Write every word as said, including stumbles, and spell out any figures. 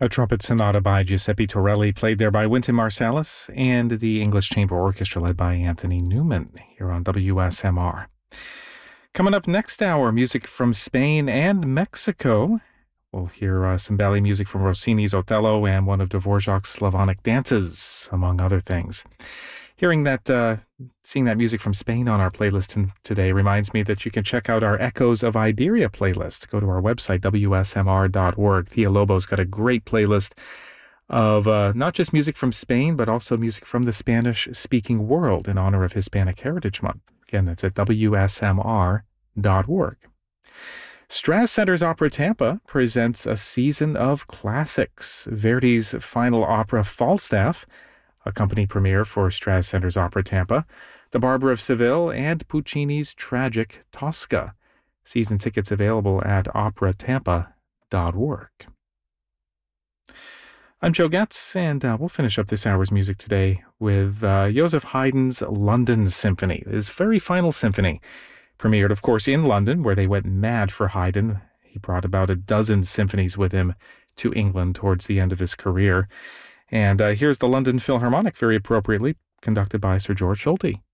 A trumpet sonata by Giuseppe Torelli, played there by Wynton Marsalis, and the English Chamber Orchestra led by Anthony Newman here on W S M R. Coming up next hour, music from Spain and Mexico. We'll hear uh, some ballet music from Rossini's Otello and one of Dvorak's Slavonic dances, among other things. Hearing that, uh, seeing that music from Spain on our playlist today reminds me that you can check out our Echoes of Iberia playlist. Go to our website, W S M R dot org. Thea Lobo's got a great playlist of uh, not just music from Spain, but also music from the Spanish-speaking world in honor of Hispanic Heritage Month. Again, that's at W S M R dot org. Straz Center's Opera Tampa presents a season of classics. Verdi's final opera, Falstaff, a company premiere for Straz Center's Opera Tampa, The Barber of Seville, and Puccini's tragic Tosca. Season tickets available at opera tampa dot org. I'm Joe Getz, and uh, we'll finish up this hour's music today with uh, Joseph Haydn's London Symphony, his very final symphony. Premiered, of course, in London, where they went mad for Haydn. He brought about a dozen symphonies with him to England towards the end of his career. And uh, here's the London Philharmonic, very appropriately, conducted by Sir George Solti.